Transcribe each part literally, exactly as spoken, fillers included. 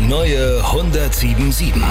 neue hundertsieben Komma sieben.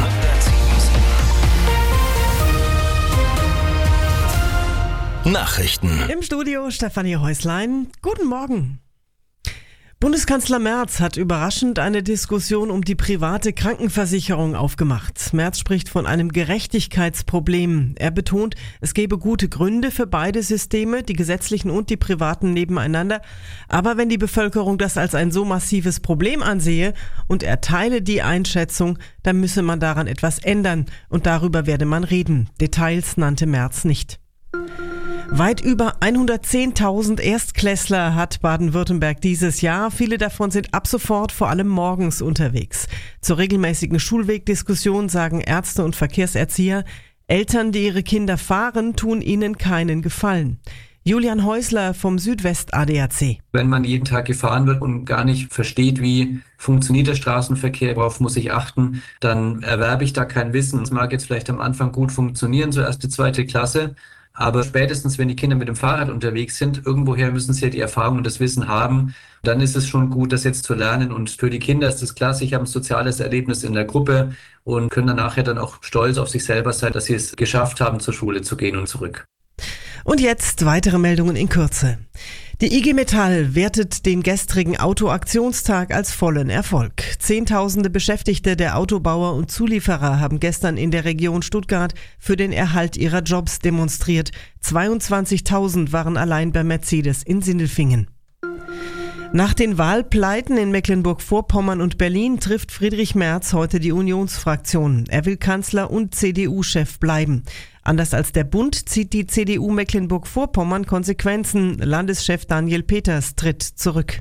Nachrichten. Im Studio Stefanie Häuslein. Guten Morgen. Bundeskanzler Merz hat überraschend eine Diskussion um die private Krankenversicherung aufgemacht. Merz spricht von einem Gerechtigkeitsproblem. Er betont, es gebe gute Gründe für beide Systeme, die gesetzlichen und die privaten nebeneinander. Aber wenn die Bevölkerung das als ein so massives Problem ansehe und er teile die Einschätzung, dann müsse man daran etwas ändern und darüber werde man reden. Details nannte Merz nicht. Weit über hundertzehntausend Erstklässler hat Baden-Württemberg dieses Jahr. Viele davon sind ab sofort vor allem morgens unterwegs. Zur regelmäßigen Schulwegdiskussion sagen Ärzte und Verkehrserzieher, Eltern, die ihre Kinder fahren, tun ihnen keinen Gefallen. Julian Häusler vom Südwest-A D A C. Wenn man jeden Tag gefahren wird und gar nicht versteht, wie funktioniert der Straßenverkehr, worauf muss ich achten, dann erwerbe ich da kein Wissen. Es mag jetzt vielleicht am Anfang gut funktionieren, so erste, zweite Klasse. Aber spätestens, wenn die Kinder mit dem Fahrrad unterwegs sind, irgendwoher müssen sie ja die Erfahrung und das Wissen haben. Dann ist es schon gut, das jetzt zu lernen. Und für die Kinder ist es klasse, sie haben ein soziales Erlebnis in der Gruppe und können dann nachher dann auch stolz auf sich selber sein, dass sie es geschafft haben, zur Schule zu gehen und zurück. Und jetzt weitere Meldungen in Kürze. Die I G Metall wertet den gestrigen Autoaktionstag als vollen Erfolg. Zehntausende Beschäftigte der Autobauer und Zulieferer haben gestern in der Region Stuttgart für den Erhalt ihrer Jobs demonstriert. zweiundzwanzigtausend waren allein bei Mercedes in Sindelfingen. Nach den Wahlpleiten in Mecklenburg-Vorpommern und Berlin trifft Friedrich Merz heute die Unionsfraktion. Er will Kanzler und C D U-Chef bleiben. Anders als der Bund zieht die C D U Mecklenburg-Vorpommern Konsequenzen. Landeschef Daniel Peters tritt zurück.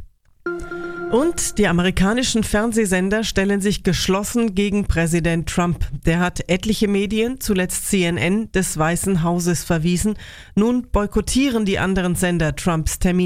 Und die amerikanischen Fernsehsender stellen sich geschlossen gegen Präsident Trump. Der hat etliche Medien, zuletzt C N N, des Weißen Hauses verwiesen. Nun boykottieren die anderen Sender Trumps Termin.